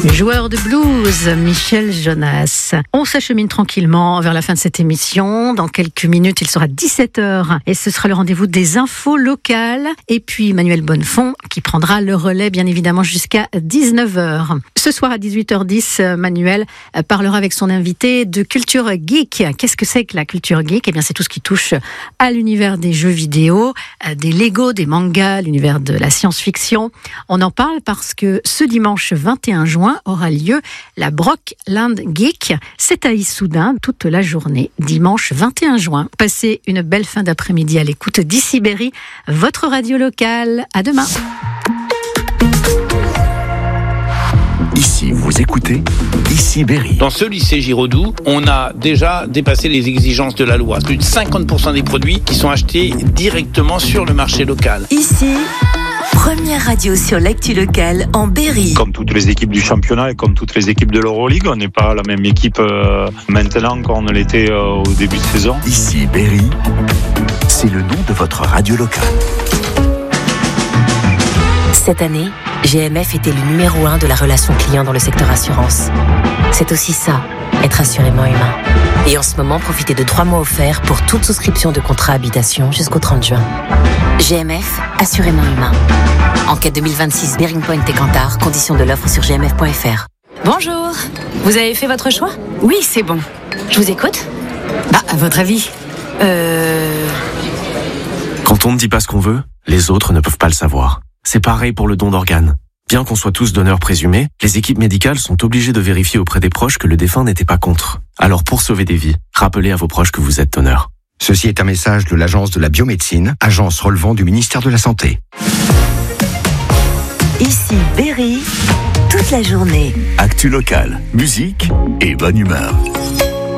Joueur de blues, Michel Jonas. On s'achemine tranquillement vers la fin de cette émission. Dans quelques minutes, il sera 17h et ce sera le rendez-vous des infos locales. Et puis Manuel Bonnefond qui prendra le relais bien évidemment jusqu'à 19h. Ce soir à 18h10, Manuel parlera avec son invité de culture geek. Qu'est-ce que c'est que la culture geek ? Eh bien, c'est tout ce qui touche à l'univers des jeux vidéo, des Lego, des mangas, l'univers de la science-fiction. On en parle parce que ce dimanche 21 juin aura lieu la Brockland Geek. C'est à Issoudun toute la journée, dimanche 21 juin. Passez une belle fin d'après-midi à l'écoute d'Ici Berry, votre radio locale. À demain. Ici, vous écoutez Ici Berry. Dans ce lycée Giraudoux, on a déjà dépassé les exigences de la loi. Plus de 50% des produits qui sont achetés directement sur le marché local. Ici, première radio sur l'actu locale en Berry. Comme toutes les équipes du championnat et comme toutes les équipes de l'Euroleague, on n'est pas la même équipe maintenant qu'on l'était au début de saison. Ici Berry, c'est le nom de votre radio locale. Cette année, GMF était le numéro 1 de la relation client dans le secteur assurance. C'est aussi ça, être assurément humain. Et en ce moment, profitez de 3 mois offerts pour toute souscription de contrat habitation jusqu'au 30 juin. GMF, assurément humain. Enquête 2026, Bearing Point et Cantar, conditions de l'offre sur gmf.fr. Bonjour, vous avez fait votre choix ? Oui, c'est bon. Je vous écoute. À votre avis Quand on ne dit pas ce qu'on veut, les autres ne peuvent pas le savoir. C'est pareil pour le don d'organes. Bien qu'on soit tous donneurs présumés, les équipes médicales sont obligées de vérifier auprès des proches que le défunt n'était pas contre. Alors pour sauver des vies, rappelez à vos proches que vous êtes donneur. Ceci est un message de l'Agence de la biomédecine, agence relevant du ministère de la Santé. Ici Berry, toute la journée. Actu locale, musique et bonne humeur.